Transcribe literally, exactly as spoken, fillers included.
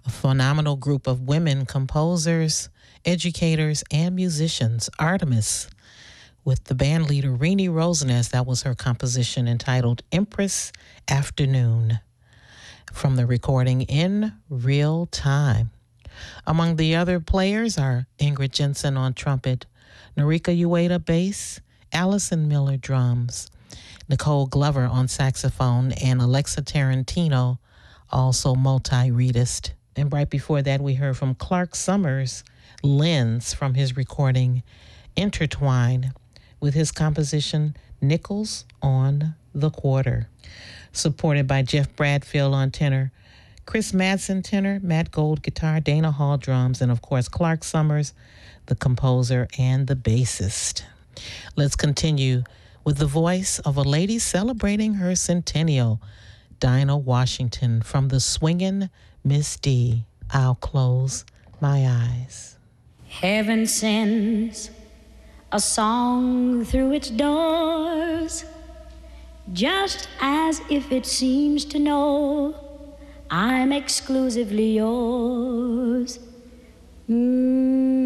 A phenomenal group of women composers, educators, and musicians. Artemis, with the band leader Renee Roseness, that was her composition entitled Empress Afternoon, from the recording In Real Time. Among the other players are Ingrid Jensen on trumpet, Norika Ueda bass, Allison Miller drums, Nicole Glover on saxophone, and Alexa Tarantino, also multi-reedist. And right before that, we heard from Clark Summers, Lens, from his recording Intertwine, with his composition Nickels on the Quarter, supported by Jeff Bradfield on tenor, Chris Madsen tenor, Matt Gold guitar, Dana Hall drums, and of course Clark Summers, the composer and the bassist. Let's continue with the voice of a lady celebrating her centennial, Dinah Washington, from the Swingin' Miss D. I'll close my eyes. Heaven sends a song through its doors, just as if it seems to know I'm exclusively yours. Mm.